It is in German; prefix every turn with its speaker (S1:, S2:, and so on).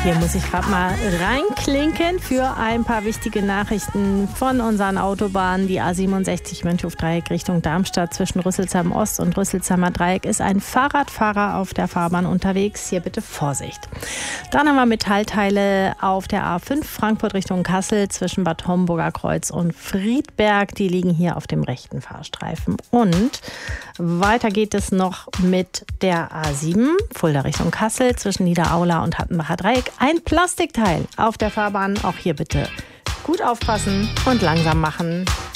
S1: Hier muss ich gerade mal reinklinken für ein paar wichtige Nachrichten von unseren Autobahnen. Die A67 Mönchhof-Dreieck Richtung Darmstadt zwischen Rüsselsheim Ost und Rüsselsheimer Dreieck ist ein Fahrradfahrer auf der Fahrbahn unterwegs. Hier bitte Vorsicht. Dann haben wir Metallteile auf der A5 Frankfurt Richtung Kassel zwischen Bad Homburger Kreuz und Friedberg. Die liegen hier auf dem rechten Fahrstreifen. Und weiter geht es noch mit der A7 Fulda Richtung Kassel zwischen Niederaula und Hattenbacher Dreieck. Ein Plastikteil auf der Fahrbahn. Auch hier bitte gut aufpassen und langsam machen.